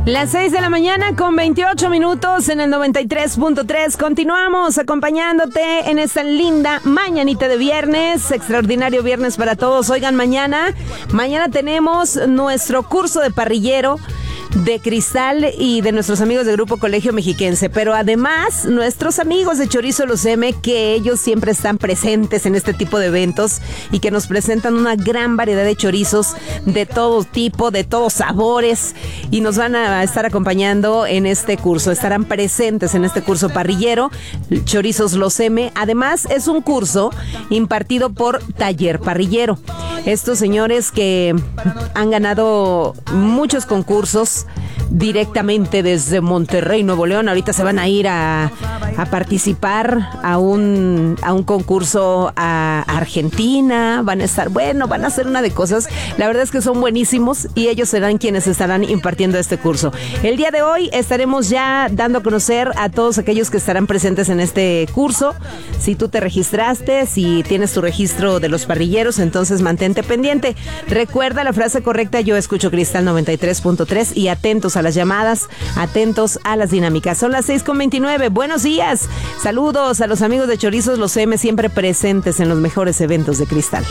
Las 6 de la mañana con 28 minutos en el 93.3. Continuamos acompañándote en esta linda mañanita de viernes, extraordinario viernes para todos. Oigan, mañana tenemos nuestro curso de parrillero de Cristal y de nuestros amigos de Grupo Colegio Mexiquense, pero además nuestros amigos de Chorizo Los M, que ellos siempre están presentes en este tipo de eventos y que nos presentan una gran variedad de chorizos de todo tipo, de todos sabores, y nos van a estar acompañando en este curso, estarán presentes en este curso parrillero Chorizos Los M. Además es un curso impartido por Taller Parrillero. Estos señores que han ganado muchos concursos directamente desde Monterrey, Nuevo León, ahorita se van a ir a participar a un concurso a Argentina, van a hacer una de cosas. La verdad es que son buenísimos y ellos serán quienes estarán impartiendo este curso. El día de hoy estaremos ya dando a conocer a todos aquellos que estarán presentes en este curso. Si tú te registraste, si tienes tu registro de los parrilleros, entonces mantente pendiente. Recuerda la frase correcta: yo escucho Cristal 93.3, y atentos a las llamadas, atentos a las dinámicas. Son las 6:29. Buenos días. Saludos a los amigos de Chorizos Los M, siempre presentes en los mejores eventos de Cristal.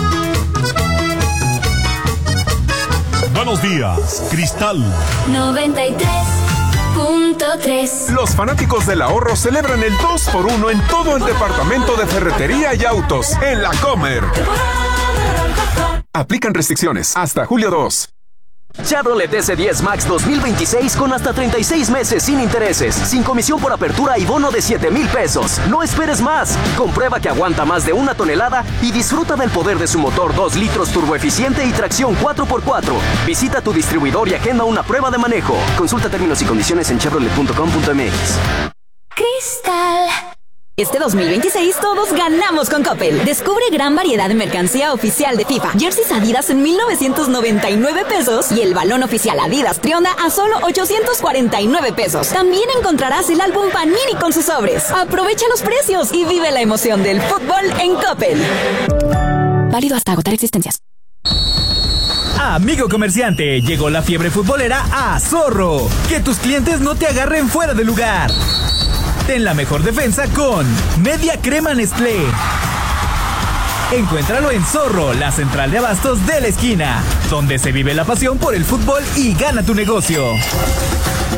Buenos días, Cristal 93.3. Los fanáticos del ahorro celebran el 2x1 en todo el departamento de ferretería y autos en La Comer. Aplican restricciones hasta julio 2. Chevrolet S10 Max 2026 con hasta 36 meses sin intereses, sin comisión por apertura y bono de 7,000 pesos. No esperes más. Comprueba que aguanta más de 1 tonelada y disfruta del poder de su motor 2 litros turboeficiente y tracción 4x4. Visita tu distribuidor y agenda una prueba de manejo. Consulta términos y condiciones en chevrolet.com.mx. Cristal. Este 2026 todos ganamos con Coppel. Descubre gran variedad de mercancía oficial de FIFA. Jerseys Adidas en 1,999 pesos y el balón oficial Adidas Trionda a solo 849 pesos. También encontrarás el álbum Panini con sus sobres. Aprovecha los precios y vive la emoción del fútbol en Coppel. Válido hasta agotar existencias. Amigo comerciante, llegó la fiebre futbolera a Zorro. Que tus clientes no te agarren fuera de lugar. Ten la mejor defensa con Media Crema Nestlé. Encuéntralo en Zorro, la central de abastos de la esquina, donde se vive la pasión por el fútbol y gana tu negocio.